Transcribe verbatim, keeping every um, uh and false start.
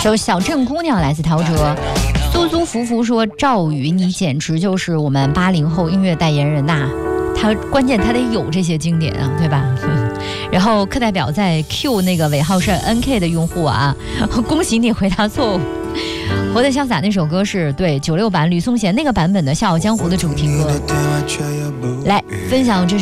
首《小镇姑娘》来自陶喆。苏苏福福说：“赵宇，你简直就是我们八零后音乐代言人呐！他关键他得有这些经典啊，对吧？”然后课代表在 Q 那个尾号是 N K 的用户啊，恭喜你回答错误。活得潇洒那首歌是对九六版吕颂贤那个版本的《笑傲江湖》的主题歌。来分享这首。